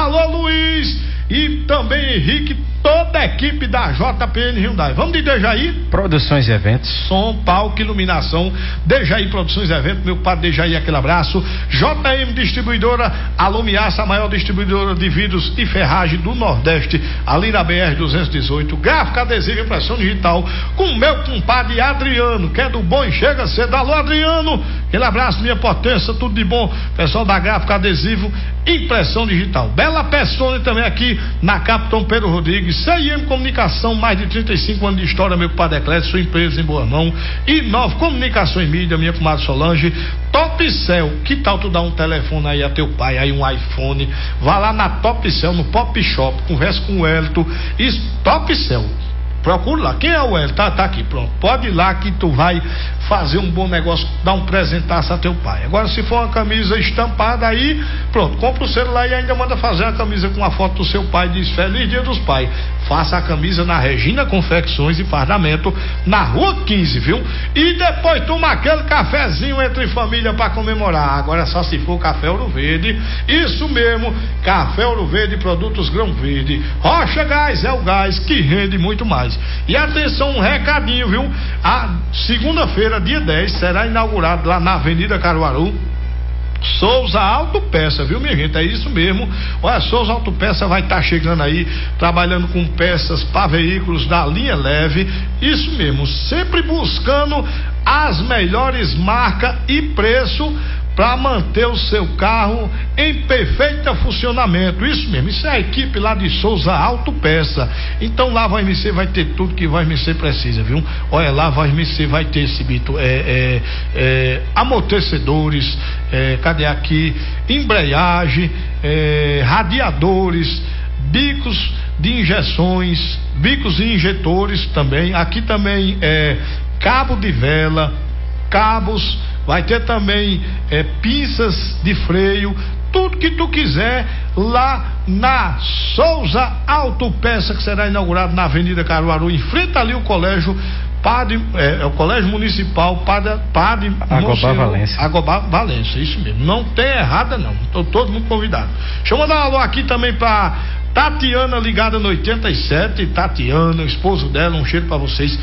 Alô, Luiz e também Henrique, toda a equipe da JPN Hyundai. Vamos de Dejaí? Produções e eventos. Som, palco, iluminação. Dejaí Produções e Eventos, meu padre Dejaí, aquele abraço. JM Distribuidora, Alumiaça, a maior distribuidora de vidros e ferragem do Nordeste, ali na BR-218. Gráfica Adesiva e Impressão Digital, com meu compadre Adriano, que é do bom e chega cedo. Alô, Adriano, aquele abraço, minha potência, tudo de bom. Pessoal da Gráfica Adesivo, Impressão Digital. Bela Persona também aqui na Capitão Pedro Rodrigues. CIM Comunicação, mais de 35 anos de história, meu padre Eclédio, sua empresa em boa mão. E Nova Comunicação e Mídia, minha comadre Solange. Topcel, que tal tu dar um telefone aí a teu pai, aí um iPhone? Vá lá na Topcel, no Pop Shop, conversa com o Elton. Isso, Topcel. Procura lá, quem é o Hélio? Tá aqui, pronto. Pode ir lá que tu vai fazer um bom negócio, dar um presentaço a teu pai. Agora, se for uma camisa estampada aí, pronto, compra o celular e ainda manda fazer uma camisa com a foto do seu pai, diz Feliz Dia dos Pais. Faça a camisa na Regina Confecções e Fardamento, na Rua 15, viu? E depois toma aquele cafezinho entre família para comemorar. Agora só se for café Ouro Verde. Isso mesmo, café Ouro Verde, produtos Grão Verde. Rocha Gás é o gás que rende muito mais. E atenção, um recadinho, viu? A segunda-feira, dia 10, será inaugurado lá na Avenida Caruaru Souza Autopeça, viu, minha gente? É isso mesmo. Olha, Souza Autopeça vai estar chegando aí, trabalhando com peças para veículos da linha leve. Isso mesmo, sempre buscando as melhores marcas e preço para manter o seu carro em perfeito funcionamento. Isso mesmo, isso é a equipe lá de Souza Autopeça. Então lá vai MC, vai ter tudo que vai MC precisa, viu? Olha, lá vai MC, vai ter esse bito, amortecedores, cadê aqui? Embreagem, radiadores, bicos de injeções, bicos e injetores também. Aqui também cabo de vela, cabos. Vai ter também pinças de freio, tudo que tu quiser lá na Souza Autopeça, que será inaugurado na Avenida Caruaru, em frente ali o colégio o Colégio Municipal Padre Agobá Valência. Agobá Valência, isso mesmo. Não tem errada não. Estou todo mundo convidado. Deixa eu mandar um alô aqui também para Tatiana, ligada no 87. Tatiana, o esposo dela, um cheiro para vocês.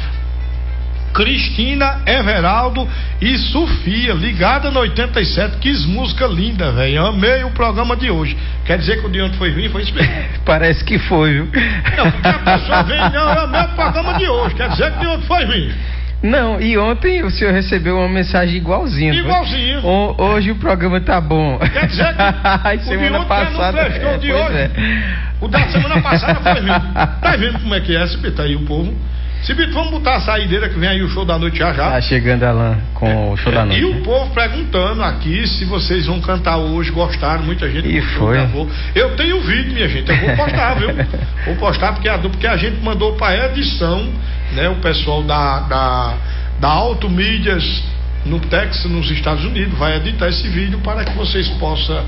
Cristina, Everaldo e Sofia, ligada no 87. Que música linda, velho. Amei o programa de hoje. Quer dizer que o de ontem foi ruim? Foi isso mesmo? Parece que foi, viu? Não, porque a pessoa vem, não, eu amei o programa de hoje. Quer dizer que o de ontem foi ruim? Não, e ontem o senhor recebeu uma mensagem igualzinha. Igualzinho. Hoje o programa tá bom. Quer dizer que semana passada não prestou de hoje. O da semana passada foi ruim. Tá vendo como é que é? Se tá aí o povo. Cibito, vamos botar a saideira que vem aí o show da noite já. Tá chegando, Alain, com o show da noite. E o povo perguntando aqui se vocês vão cantar hoje, gostaram, muita gente e foi. Gravou. Eu tenho o vídeo, minha gente, eu vou postar, viu? Vou postar porque a gente mandou para edição, né? O pessoal da Auto Mídias no Texas, nos Estados Unidos, vai editar esse vídeo para que vocês possam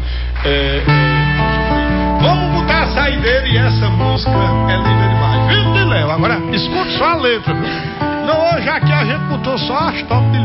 vamos botar a saideira e essa música é linda demais, viu, Léo? Agora escute só a letra, viu? Não, hoje aqui a gente botou só as top de